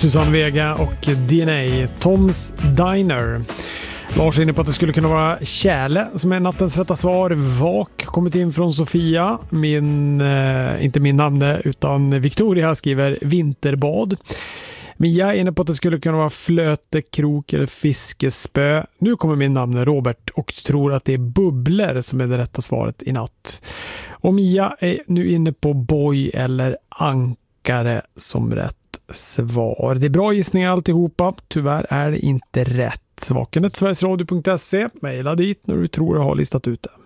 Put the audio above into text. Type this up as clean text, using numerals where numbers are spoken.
Susanne Vega och DNA, Tom's Diner. Lars är inne på att det skulle kunna vara Kärle som är nattens rätta svar. Vak kommit in från Sofia. Inte min namn utan Victoria skriver vinterbad. Mia är inne på att det skulle kunna vara flöte, krok eller fiskespö. Nu kommer min namn Robert och tror att det är bubblor som är det rätta svaret i natt. Och Mia är nu inne på boj eller ankare som rätt svar. Det är bra gissningar alltihopa. Tyvärr är det inte rätt. Vakenet sverigesradio.se. Maila dit när du tror jag har listat ut det.